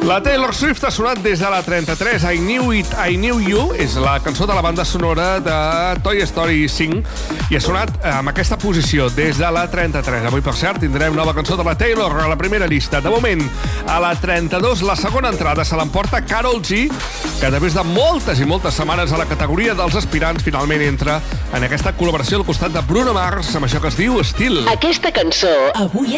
La Taylor Swift ha sonat des de la 33. I Knew It, I Knew You és la cançó de la banda sonora de Toy Story 5 i ha sonat amb aquesta posició des de la 33. Avui, per cert, tindrem nova cançó de la Taylor a la primera llista. De moment, a la 32, la segona entrada se l'emporta Karol G, que després de moltes i moltes setmanes a la categoria dels aspirants finalment entra en aquesta col·laboració al costat de Bruno Mars amb això que es diu Estil. Aquesta cançó avui